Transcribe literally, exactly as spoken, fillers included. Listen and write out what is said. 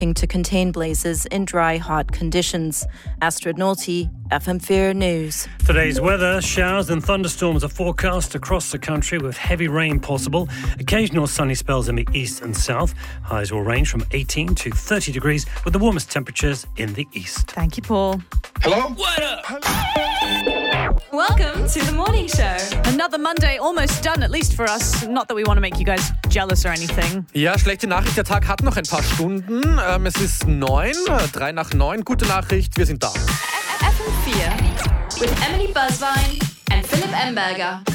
to contain blazes in dry, hot conditions. Astrid Nolte, F M four News. Today's weather, showers and thunderstorms are forecast across the country with heavy rain possible. Occasional sunny spells in the east and south. Highs will range from eighteen to thirty degrees with the warmest temperatures in the east. Thank you, Paul. Hello? What up? Welcome to the morning show. Another Monday almost done, at least for us. Not that we want to make you guys jealous or anything. Ja, schlechte Nachricht, der Tag hat noch ein paar Stunden. Ähm, es ist neun, drei nach neun. Gute Nachricht, wir sind da. F M four with Emily Buzzvine and Philip Emberger.